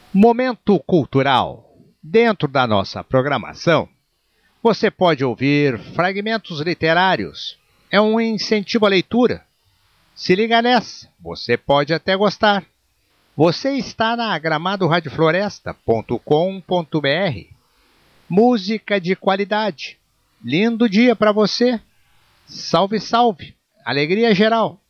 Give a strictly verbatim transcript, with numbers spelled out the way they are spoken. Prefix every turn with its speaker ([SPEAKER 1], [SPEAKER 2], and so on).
[SPEAKER 1] Momento cultural. Dentro da nossa programação, você pode ouvir fragmentos literários. É um incentivo à leitura. Se liga nessa, você pode até gostar. Você está na gramado rádio floresta ponto com ponto br. Música de qualidade. Lindo dia para você. Salve, salve. Alegria geral.